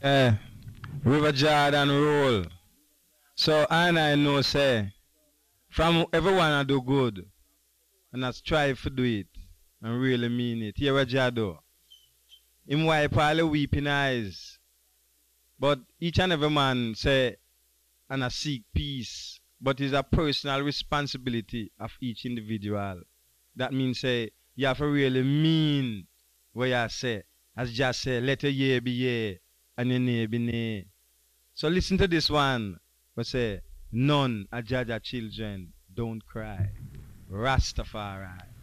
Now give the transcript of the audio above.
Eh, River Jordan roll. So I know say from everyone I do good and I strive to do it and really mean it. Here what Jah do. Him wipe all the weeping eyes. But each and every man say and I seek peace. But it's a personal responsibility of each individual. That means say you have to really mean what you say. As just say, let a year be year and a nay be nay. So listen to this one. But say, none are Jaja children, don't cry. Rastafari.